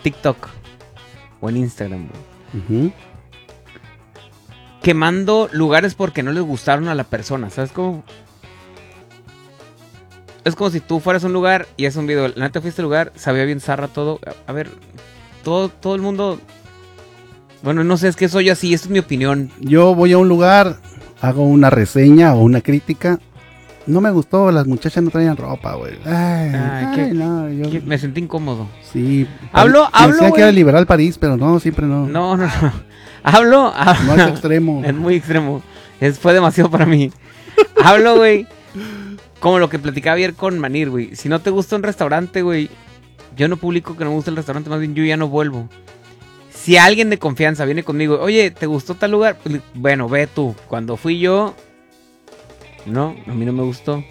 TikTok o en Instagram, güey. Quemando lugares porque no les gustaron a la persona, ¿sabes cómo? Es como si tú fueras a un lugar y es un video. La neta fuiste al lugar, sabía bien zarra todo. A ver, todo el mundo. Bueno, no sé, es que soy así, esta es mi opinión. Yo voy a un lugar, hago una reseña o una crítica. No me gustó, las muchachas no traían ropa, güey. Me sentí incómodo. Sí. Hablo, decía que era liberal París, pero no, siempre no. No. Hablo. No es extremo. Es muy extremo. Fue demasiado para mí. Hablo, güey. Como lo que platicaba ayer con Manir, güey. Si no te gusta un restaurante, güey, yo no publico que no me gusta el restaurante, más bien yo ya no vuelvo. Si alguien de confianza viene conmigo, oye, ¿te gustó tal lugar? Pues, bueno, ve tú. Cuando fui yo, no, a mí no me gustó.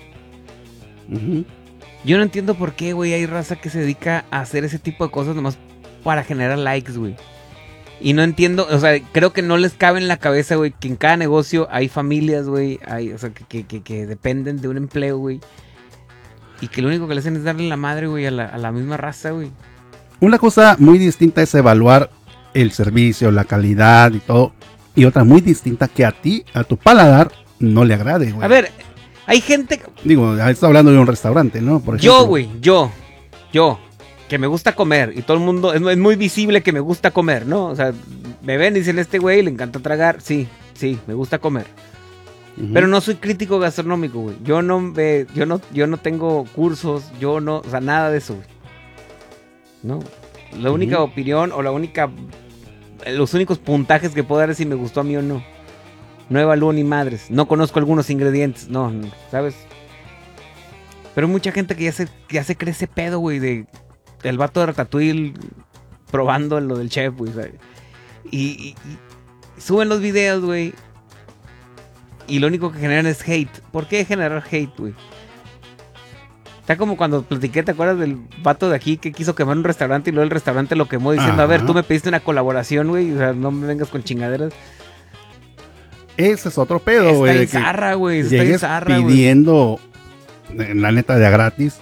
Yo no entiendo por qué, güey, hay raza que se dedica a hacer ese tipo de cosas nomás para generar likes, güey. Y no entiendo, o sea, creo que no les cabe en la cabeza, güey, que en cada negocio hay familias, güey, o sea, que dependen de un empleo, güey. Y que lo único que le hacen es darle la madre, güey, a la misma raza, güey. Una cosa muy distinta es evaluar el servicio, la calidad y todo. Y otra muy distinta que a ti, a tu paladar, no le agrade, güey. A ver, hay gente... Digo, estoy hablando de un restaurante, ¿no? Por ejemplo. Yo, güey, yo, que me gusta comer. Y todo el mundo, es muy visible que me gusta comer, ¿no? O sea, me ven y dicen, este güey le encanta tragar. Sí, me gusta comer. Pero no soy crítico gastronómico, güey. Yo no tengo cursos, o sea, nada de eso, güey. No. La única opinión o los únicos puntajes que puedo dar es si me gustó a mí o no. No evalúo ni madres. No conozco algunos ingredientes. No, ¿sabes? Pero hay mucha gente que ya se cree ese pedo, güey, del vato de Ratatouille probando lo del chef, güey. ¿Sabes? Y suben los videos, güey. Y lo único que generan es hate. ¿Por qué generar hate, güey? Está como cuando platiqué, ¿te acuerdas del vato de aquí que quiso quemar un restaurante y luego el restaurante lo quemó diciendo, a ver, tú me pediste una colaboración, güey, o sea, no me vengas con chingaderas? Ese es otro pedo, güey. Está bizarra, güey. Está bizarra, pidiendo, la neta, de a gratis.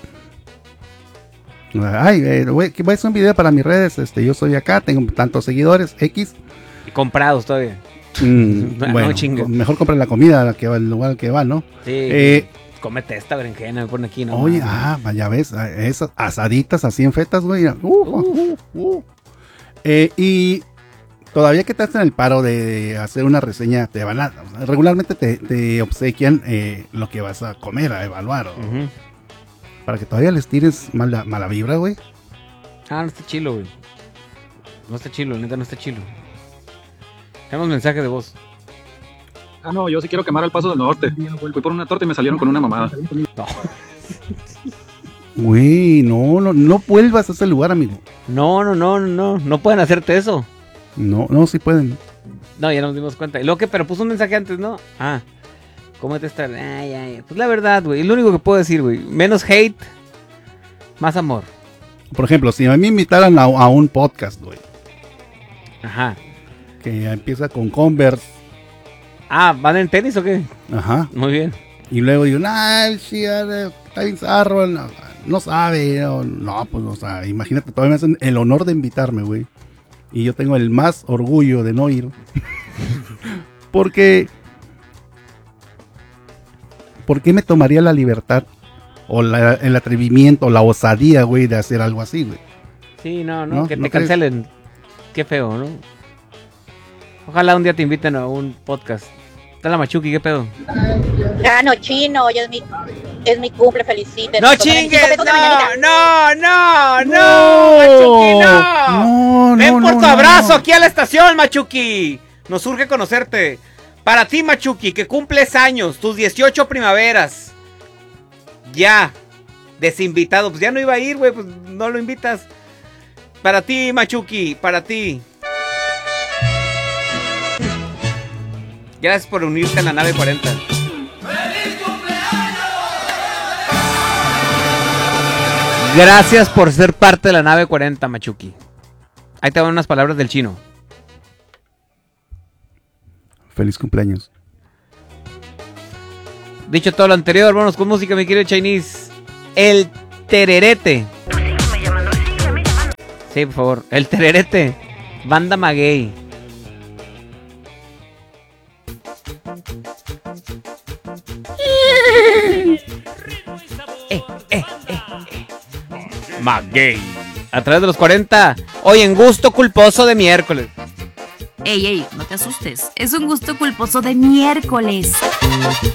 Ay, güey, que voy a hacer un video para mis redes. Yo soy acá, tengo tantos seguidores, X. Comprados todavía. Bueno, no, mejor comprar la comida al lugar al que va, ¿no? Sí. Cómete esta berenjena, me pone aquí, ¿no? Oye, ya ves, esas asaditas así en fetas, güey. Y todavía que te hacen el paro de hacer una reseña, regularmente te obsequian lo que vas a comer, a evaluar. Para que todavía les tires mala vibra, güey. No está chilo, güey. No está chilo, neta, no está chilo. Tenemos mensaje de voz. No, yo sí quiero quemar al Paso del Norte. Fui por una torta y me salieron con una mamada. No. Güey, no vuelvas a ese lugar, amigo. No pueden hacerte eso. No, sí pueden. No, ya nos dimos cuenta. Y luego que, pero puso un mensaje antes, ¿no? ¿Cómo te está? Pues la verdad, güey, es lo único que puedo decir, güey. Menos hate, más amor. Por ejemplo, si a mí me invitaran a un podcast, güey. Ajá. Que empieza con Converse. ¿Van en tenis o qué? Ajá. Muy bien. Y luego digo, sí, está bien zarro, no sabe, no, pues, o sea, imagínate, todavía me hacen el honor de invitarme, güey. Y yo tengo el más orgullo de no ir. Porque, ¿por qué me tomaría la libertad o el atrevimiento, la osadía, güey, de hacer algo así, güey? Sí, no, que te cancelen. Qué feo, ¿no? Ojalá un día te inviten a un podcast. Está la Machuki, ¿qué pedo? No, chino, hoy es mi cumple, felicite. ¡No chingues! ¡No! ¡Machuki, no! Ven por tu abrazo aquí a la estación, Machuki. Nos urge conocerte. Para ti, Machuki, que cumples años, tus 18 primaveras. Ya, desinvitado. Pues ya no iba a ir, güey, pues no lo invitas. Para ti, Machuki, para ti. Gracias por unirte a la nave 40. ¡Feliz cumpleaños! Gracias por ser parte de la nave 40, Machuki. Ahí te van unas palabras del chino. Feliz cumpleaños. Dicho todo lo anterior, vámonos con música, mi querido Chinese. El tererete. Sí, por favor. El tererete. Banda Maguey. Maguey. A través de los 40. Hoy en gusto culposo de miércoles. Ey, no te asustes. Es un gusto culposo de miércoles.